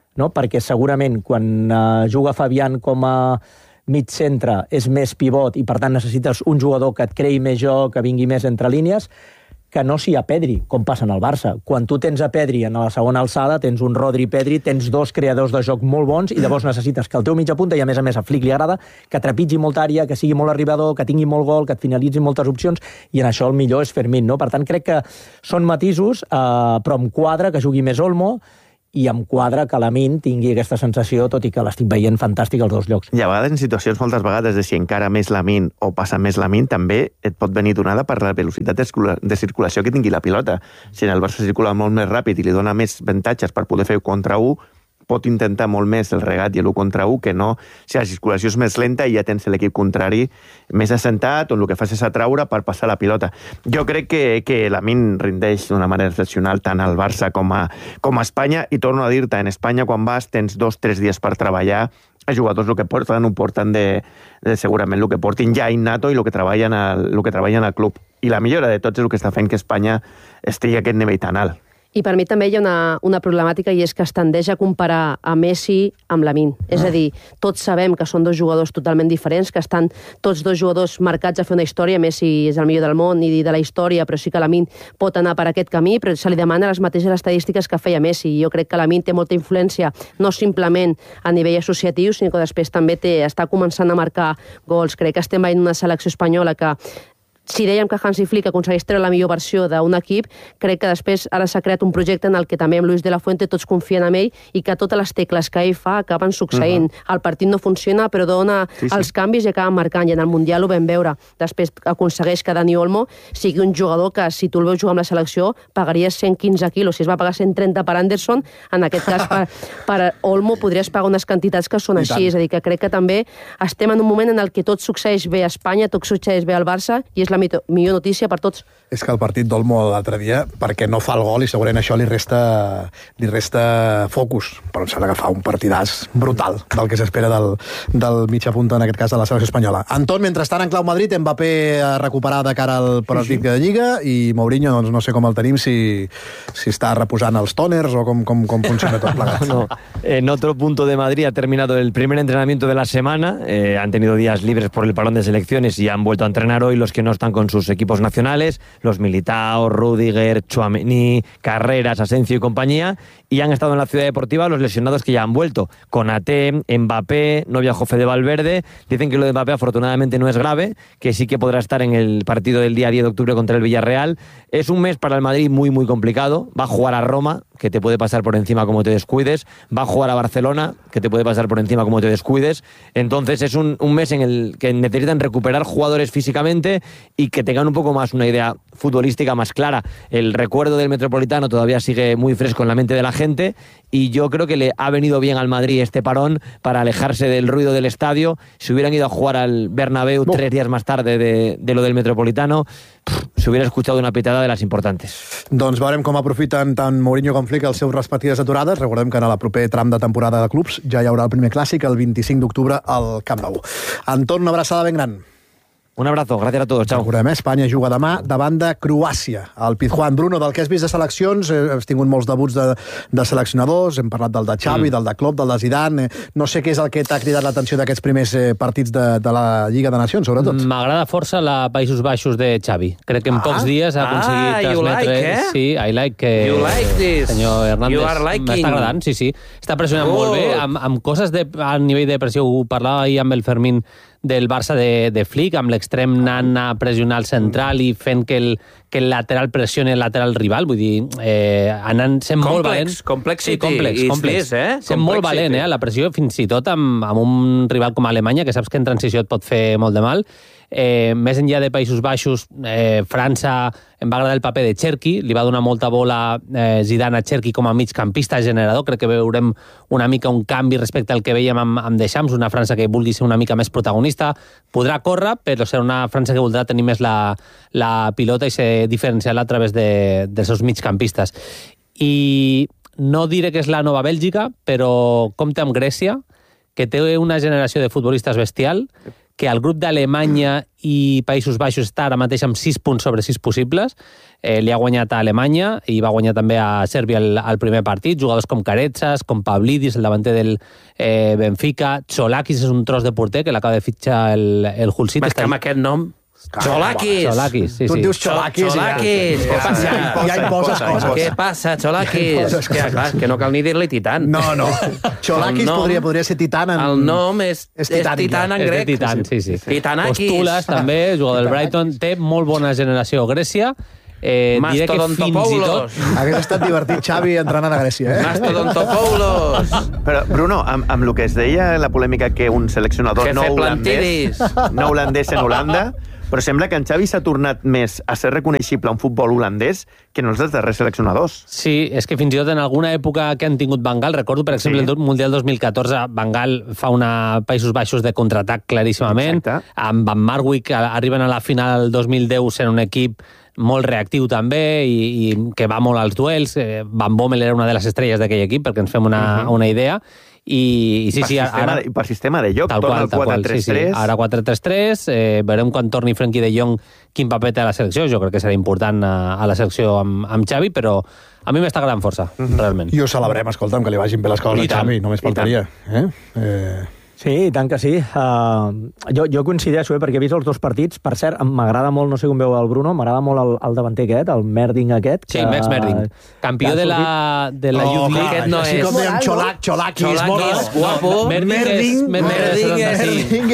no? Perquè segurament quan uh, juga Fabián com a mig centre és més pivot i per tant necessites un jugador que et creï més joc, que vingui més entre línies, que no si a Pedri, com passa en el Barça. Quan tu tens a Pedri en la segona alçada, tens un Rodri-Pedri, tens dos creadors de joc molt bons i llavors necessites que el teu mitja punta, i a més a més a Flick li agrada, que trepitgi molta àrea, que sigui molt arribador, que tingui molt gol, que et finalitzi moltes opcions, i en això el millor és Fermín, no? Per tant, crec que són matisos, eh, però em quadra que jugui més Olmo, i em quadra que Lamine tingui aquesta sensació, tot i que l'estic veient fantàstic als dos llocs. I a vegades, en situacions moltes vegades, de si encara més Lamine o passa més Lamine, també et pot venir donada per la velocitat de circulació que tingui la pilota. Si en el Barça circula molt més ràpid i li dona més avantatges per poder fer contra u, pot intentar molt més el regat i l'u contra u que no si la circulació és més lenta i ja tens l'equip contrari més assentat, on el que fas és atraure per passar la pilota. Jo crec que, que Lamine rindeix d'una manera excepcional tant al Barça com a, com a Espanya, i torno a dir-te, en Espanya quan vas tens dos o tres dies per treballar, els jugadors el que porten ho porten de, de segurament el que portin ja innato i el que treballen al, el que treballen al club. I la millora de tots és el que està fent que Espanya estigui a aquest nivell tan alt. I per mi també hi ha una, una problemàtica, i és que es tendeix a comparar a Messi amb Lamine. Ah. És a dir, tots sabem que són dos jugadors totalment diferents, que estan tots dos jugadors marcats a fer una història. Messi és el millor del món i de la història, però sí que Lamine pot anar per aquest camí, però se li demana les mateixes estadístiques que feia Messi. Jo crec que Lamine té molta influència, no simplement a nivell associatiu, sinó que després també té, està començant a marcar gols. Crec que estem veient una selecció espanyola que, si dèiem que Hansi Flick aconsegueix treure la millor versió d'un equip, crec que després ara s'ha creat un projecte en el que també amb Luis de la Fuente tots confien en ell i que totes les tecles que ell fa acaben succeint. Uh-huh. El partit no funciona, però dona sí, sí. els canvis i acaba marcant, i en el Mundial ho vam veure. Després aconsegueix que Dani Olmo sigui un jugador que, si tu el veus jugar amb la selecció, pagaries cent quinze quilos. Si es va pagar cent trenta per Anderson, en aquest cas per, per Olmo podries pagar unes quantitats que són així. És a dir, que crec que també estem en un moment en el que tot succeeix bé a Espanya, tot succeeix bé al Barça, i és la millor notícia per tots. És que el partit d'Olmo l'altre dia, perquè no fa el gol i segurament això li resta, li resta focus, però em sembla que fa un partidàs brutal del que s'espera del, del mitja punta, en aquest cas de la selecció espanyola. Anton, mentrestant, en clau Madrid, Mbappé a recuperar de cara al partit sí, sí. de Lliga, i Mourinho, doncs no sé com el tenim, si, si està reposant els toners o com, com, com funciona tot plegat. No. En otro punto de Madrid ha terminado el primer entrenamiento de la semana, eh, han tenido días libres por el parón de selecciones y han vuelto a entrenar hoy los que no están con sus equipos nacionales, los Militao, Rüdiger, Tchouaméni, Carreras, Asensio y compañía, y han estado en la ciudad deportiva los lesionados que ya han vuelto. Konaté, Mbappé, no viajó Fede Valverde. Dicen que lo de Mbappé afortunadamente no es grave, que sí que podrá estar en el partido del día diez de octubre contra el Villarreal. Es un mes para el Madrid muy muy complicado. Va a jugar a Roma, que te puede pasar por encima como te descuides. Va a jugar a Barcelona, que te puede pasar por encima como te descuides. Entonces es un, un mes en el que necesitan recuperar jugadores físicamente y que tengan un poco más una idea futbolística más clara. El recuerdo del Metropolitano todavía sigue muy fresco en la mente de la gente, y yo creo que le ha venido bien al Madrid este parón para alejarse del ruido del estadio. Si hubieran ido a jugar al Bernabéu oh. tres días más tarde de, de lo del Metropolitano, pff, se hubiera escuchado una pitada de las importantes. Doncs veurem com aprofiten tant Mourinho com Flick els seus respectives aturades. Recordem que en el proper tram de temporada de clubs ja hi haurà el primer clàssic el vint-i-cinc d'octubre al Camp Nou. Anton, una abraçada ben gran. Un abrazo, gracias a todos, chao. Recordem, Espanya juga demà davant de Croàcia, al Pizjuán. Bruno, del que has vist de seleccions, eh, has tingut molts debuts de, de seleccionadors, hem parlat del de Xavi, mm. del de Klopp, del de Zidane, eh, no sé què és el que t'ha cridat l'atenció d'aquests primers eh, partits de, de la Lliga de Nacions, sobretot. M'agrada força la Països Baixos de Xavi. Crec que en ah. pocs dies ha aconseguit ah, transmetre... Like, eh? Sí, I like que... You like this. Senyor Hernández, m'està agradant, sí, sí. Està pressionant oh. molt bé, amb, amb coses de, a nivell de pressió. Ho parlava ahir amb el Fermín del Barça de, de Flick, amb l'extrem anant a pressionar el central i fent que el, que el lateral pressioni el lateral rival, vull dir, eh, anant, sent complex, molt valent. Complexity. Sí, complex, complex. This, eh? Sent molt valent, eh, la pressió, fins i tot amb, amb un rival com Alemanya, que saps que en transició et pot fer molt de mal. Eh, més enllà de Països Baixos, eh, França, em va agradar el paper de Cherki, li va donar molta bola eh, Zidane a Cherki com a migcampista generador. Crec que veurem una mica un canvi respecte al que veiem amb, amb Deschamps, una França que vulgui ser una mica més protagonista. Podrà córrer, però serà una França que voldrà tenir més la, la pilota i ser diferencial a través de, dels seus migcampistes. I no diré que és la nova Bèlgica, però compta amb Grècia, que té una generació de futbolistes bestial, que el grup d'Alemanya i Països Baixos està ara mateix amb sis punts sobre sis possibles. Eh, li ha guanyat a Alemanya i va guanyar també a Sèrbia el, el primer partit. Jugadors com Caretsas, com Pavlidis, el davanter del eh, Benfica. Cholakis és un tros de porter que l'acaba de fitxar el, el Hull City. M'has que amb aquest nom... Cholakis! Cholakis, sí, sí. Tu et dius Cholakis. Cholakis! Què passa? Ja hi poses coses. Què passa, Cholakis? Que, clar, que no cal ni dir-li Titan. No, no. Cholakis podria, podria ser Titan en... El nom és, és és Titan en grec. És de Titan, sí, sí. Titanakis. Postules, també, jugador del Brighton. Té molt bona generació a Grècia. Eh, diré que fins i tot... Hagués estat divertit Xavi entrenant a Grècia, eh? Mastodontopoulos! Però, Bruno, amb, amb el que es deia la polèmica que un seleccionador Jefe no holandès, Plantidis. no holandès en Holanda, però sembla que en Xavi s'ha tornat més a ser reconeixible a un futbol holandès que no els dels darrers seleccionadors. Sí, és que fins i tot en alguna època que han tingut Van Gaal, recordo, per exemple, sí. el Mundial dos mil catorze, Van Gaal fa una Països Baixos de contraatac claríssimament. Exacte. Amb Van Marwijk arriben a la final del dos mil deu sent un equip molt reactiu també i, i que va molt als duels. Van Bommel era una de les estrelles d'aquell equip, perquè ens fem una, uh-huh. una idea. I, i sí, per, sí, sistema, ara, per sistema de joc, torna al quatre tres tres. Sí, sí. Ara quatre tres tres, eh, veurem quan torni Frenkie de Jong quin paper té a la selecció. Jo crec que serà important a, a la selecció amb, amb Xavi, però a mi m'està agradant força, uh-huh. realment. I ho celebrem, escolta'm, que li vagin bé les coses a Xavi, només faltaria. Eh? Eh... Sí, i tant que sí. Uh, jo, jo coincideixo, eh, perquè he vist els dos partits. Per cert, m'agrada molt, no sé com veu el Bruno, m'agrada molt el, el davanter aquest, el Merding aquest. Sí, Max Merding. Campió de la, de la oh, Youth League. Aquest no és... Així com dèiem Cholak, Cholakis, Cholakis, guapo. Merding, Merding és... Merding,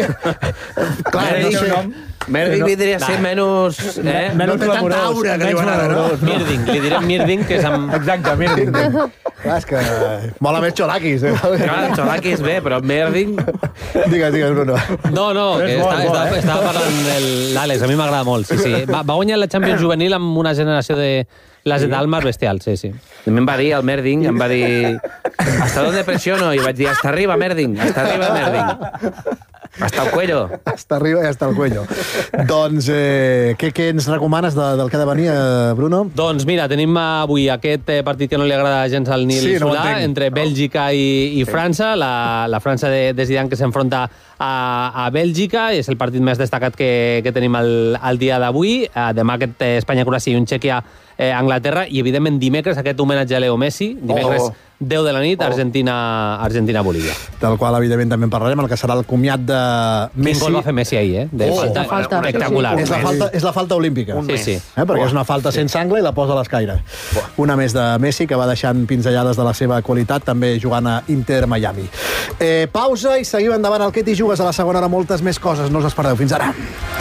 clar, no sé... Merding vindria a ser menys... Eh? No té tanta aura que diuen ara, no? Mirding, li direm Mirding, que és amb... Exacte, Mirding. Clar, és que mola més Cholakis. Eh? Clar, Cholakis bé, però Merding... Digues, digues, Bruno. No, no, que bo, està, bo, estava, eh? estava parlant l'Àlex, a mi m'agrada molt, sí, sí. Va, va guanyar la Champions Juvenil amb una generació de les sí. d'Almar bestial, sí, sí. També em va dir, el Merding, em va dir... ¿Hasta dónde presiono? I vaig dir, hasta arriba, Merding, hasta arriba, Merding. Hasta el cuello. Hasta arriba i hasta el cuello. Doncs, eh, què, què ens recomanes de, del que ha de venir, eh, Bruno? Doncs mira, tenim avui aquest partit que no li agrada gens al Nil sí, no Solà, entre Bèlgica i, i sí. França, la, la França de, de Zidane que s'enfronta a, a Bèlgica, és el partit més destacat que, que tenim el, el dia d'avui. Demà aquest Espanya-Croàcia i un Txèquia eh, Anglaterra, i evidentment dimecres aquest homenatge a Leo Messi, dimecres oh. deu de la nit, oh. Argentina, Argentina-Bolívia. Del qual, evidentment, també en parlarem, el que serà el comiat de Messi. Quin gol va fer Messi ahir, eh? De oh, falta, falta. Espectacular. És la falta, és la falta olímpica. Sí, sí. Eh? Perquè oh. és una falta sí. sense angle i la posa a l'escaire. Oh. Una més de Messi, que va deixant pinzellades de la seva qualitat, també jugant a Inter Miami. Eh, pausa i seguim endavant al Que t'hi jugues a la segona hora. Moltes més coses, no us espereu. Fins ara.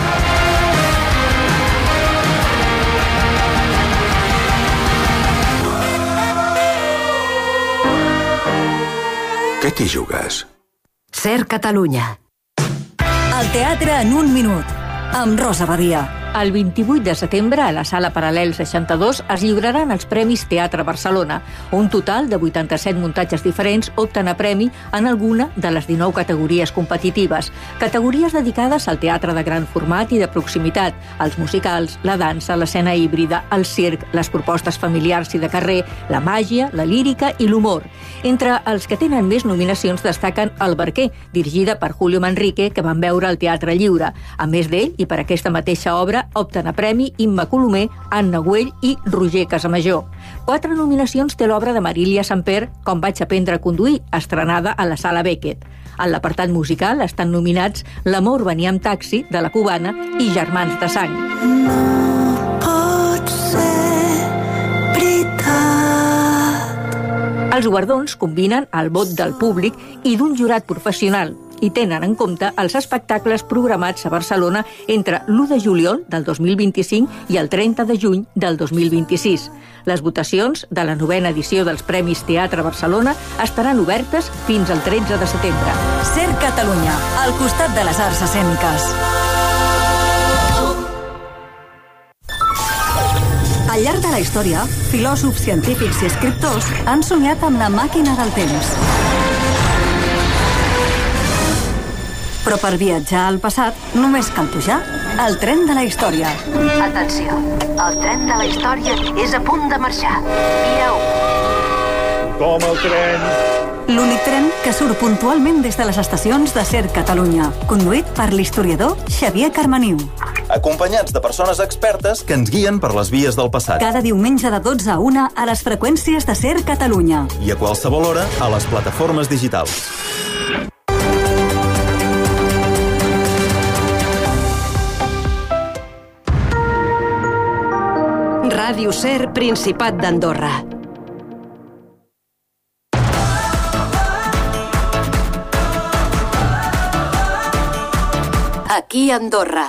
Què t'hi jugues? Ser Catalunya. El teatre en un minut, amb Rosa Badia. El vint-i-vuit de setembre, a la Sala Paral·lel seixanta-dos, es lliuraran els Premis Teatre Barcelona. Un total de vuitanta-set muntatges diferents opten a premi en alguna de les dinou categories competitives. Categories dedicades al teatre de gran format i de proximitat, als musicals, la dansa, l'escena híbrida, el circ, les propostes familiars i de carrer, la màgia, la lírica i l'humor. Entre els que tenen més nominacions destaquen El Barquer, dirigida per Julio Manrique, que van veure al Teatre Lliure. A més d'ell, i per aquesta mateixa obra, opten a premi Imma Colomer, Anna Güell i Roger Casamajor. Quatre nominacions té l'obra de Marília Samper, Com vaig aprendre a conduir, estrenada a la Sala Beckett. En l'apartat musical estan nominats L'amor venia amb taxi, de la cubana, i Germans de sang. No pot ser veritat. Els guardons combinen el vot del públic i d'un jurat professional, i tenen en compte els espectacles programats a Barcelona entre l'u de juliol del dos mil vint-i-cinc i el trenta de juny del dos mil vint-i-sis. Les votacions de la novena edició dels Premis Teatre Barcelona estaran obertes fins al tretze de setembre. Ser Catalunya, al costat de les arts escèniques. Al llarg de la història, filòsofs, científics i escriptors han somiat amb la màquina del temps. Però per viatjar al passat només cal pujar al tren de la història. Atenció, el tren de la història és a punt de marxar. Via u. Com el tren l'únic tren que surt puntualment des de les estacions de Ser Catalunya, conduït per l'historiador Xavier Carmaniu. Acompanyats de persones expertes que ens guien per les vies del passat. Cada diumenge de dotze a una a les freqüències de Ser Catalunya. I a qualsevol hora a les plataformes digitals. Ràdio Ser, Principat d'Andorra. Aquí a Andorra.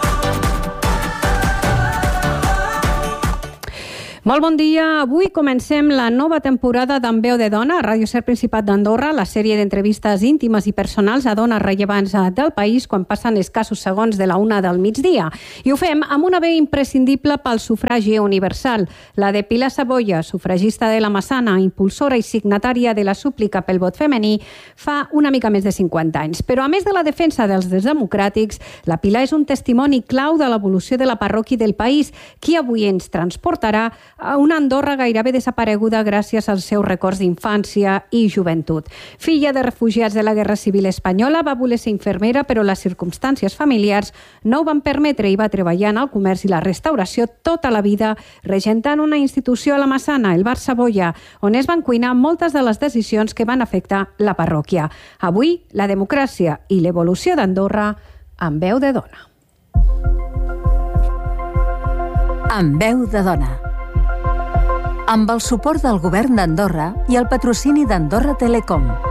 Molt bon dia. Avui comencem la nova temporada d'En Veu de Dona a Ràdio Ser Principat d'Andorra, la sèrie d'entrevistes íntimes i personals a dones rellevants del país quan passen escassos segons de la una del migdia. I ho fem amb una veu imprescindible pel sufragi universal, la de Pilar Saboya, sufragista de la Massana, impulsora i signatària de la súplica pel vot femení fa una mica més de cinquanta anys. Però a més de la defensa dels drets democràtics, la Pilar és un testimoni clau de l'evolució de la parròquia del país, qui avui ens transportarà a una Andorra gairebé desapareguda gràcies als seus records d'infància i joventut. Filla de refugiats de la Guerra Civil Espanyola, va voler ser infermera, però les circumstàncies familiars no ho van permetre i va treballar en el comerç i la restauració tota la vida, regentant una institució a la Massana, el Bar Saboya, on es van cuinar moltes de les decisions que van afectar la parròquia. Avui, la democràcia i l'evolució d'Andorra amb veu de dona. Amb veu de dona. Amb el suport del govern d'Andorra i el patrocini d'Andorra Telecom.